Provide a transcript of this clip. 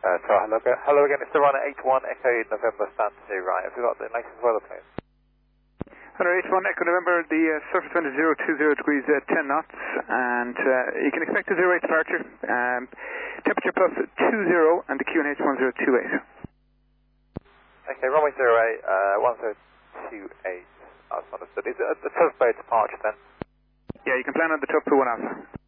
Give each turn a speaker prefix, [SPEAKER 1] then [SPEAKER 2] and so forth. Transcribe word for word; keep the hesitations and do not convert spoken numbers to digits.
[SPEAKER 1] Uh, so hello again, hello again, it's the runner eight one Echo November stand to right. Have you got the latest weather please?
[SPEAKER 2] Hello, eight one Echo November, the uh, surface wind is zero two zero degrees, uh, ten knots, and uh, you can expect a zero eight departure, um, temperature plus two zero, and the Q N H one zero two eight.
[SPEAKER 1] Okay, runway zero eight, uh, one zero two eight, that's understood. Is it a, a Tufbo departure then?
[SPEAKER 2] Yeah, you can plan on the top for one alpha.